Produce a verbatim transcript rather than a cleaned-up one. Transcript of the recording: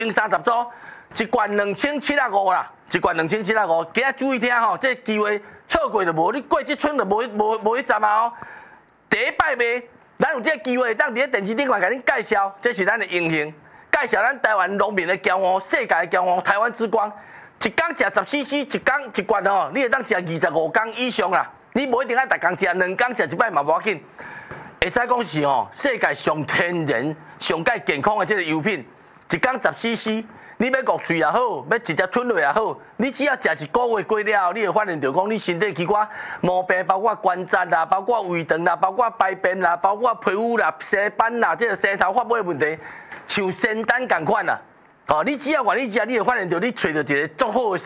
用三十组，一罐两千七百五啦，一罐两千七百五。今仔注意听吼，这机会错过就无，你过这村就无无无迄站啊哦。第一摆卖，咱有这机会，当伫咧电视顶面甲恁介绍，这是咱的荣幸。介绍咱台湾农民的骄傲，世界的骄傲，台湾之光。一天食十 C C， 一天一罐吼，你会当食二十五天以上啦。你无一定爱逐天食，两天食一摆嘛无要紧。会使讲是吼，世界上天然、上介健康的这个油品，一天十 C C， 你要误喙也好，要直接吞落也好，你只要食一个月过了后，你会发现到讲你身体器官毛病，包括关节啦，包括胃肠啦，包括排便啦，包括皮肤啦、色斑啦，这个舌头发尾的问题，像仙丹同款啦。哦，你只要愿意食，你会发现到你找到一个足好的。